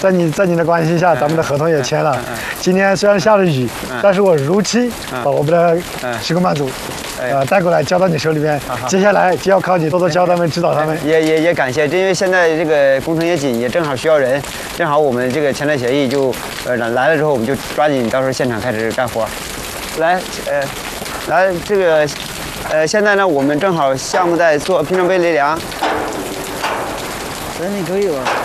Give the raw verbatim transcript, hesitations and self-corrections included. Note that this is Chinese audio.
在你在你的关心下，咱们的合同也签了。今天虽然下着雨，但是我如期把我们的十个慢组，呃，带过来交到你手里面。接下来就要靠你多多教他们，指导他们。 也也也感谢，因为现在这个工程也紧，也正好需要人，正好我们这个前台协议就呃来了之后，我们就抓紧到时候现场开始干活。来，呃，来这个，呃，现在呢，我们正好项目在做拼装杯雷梁。 那你可以吧。